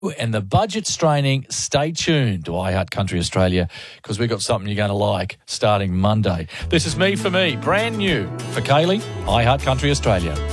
and the budget straining. Stay tuned to iHeart Country Australia because we've got something you're going to like starting Monday. This is Me for Me, brand new for Kaylee, iHeart Country Australia.